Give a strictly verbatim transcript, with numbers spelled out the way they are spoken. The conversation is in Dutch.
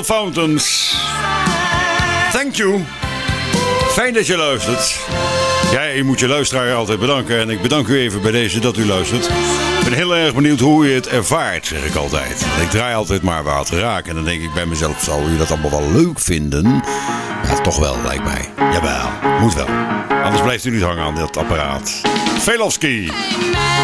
Still Fountains. Thank you. Fijn dat je luistert. Ja, je moet je luisteraar altijd bedanken. En ik bedank u even bij deze dat u luistert. Ik ben heel erg benieuwd hoe u het ervaart, zeg ik altijd. Ik draai altijd maar waar het raakt. En dan denk ik bij mezelf, zal u dat allemaal wel leuk vinden? Ja, toch wel, lijkt mij. Jawel, moet wel. Anders blijft u niet hangen aan dat apparaat. Velofsky.